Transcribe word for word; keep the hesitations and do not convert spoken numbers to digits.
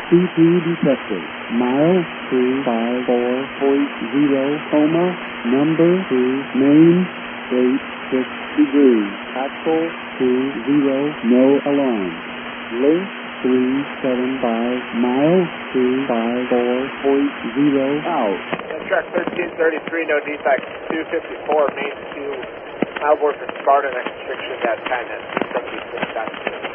C P detected. Mile two five four point zero coma. Number two, main, eight six degrees. Axle two zero, no alarm. Length three seven five, mile two five four point zero out. Track thirteen thirty-three, no defects, two fifty-four, main two, outboard for Sparta, next restriction at ten at seventy-six.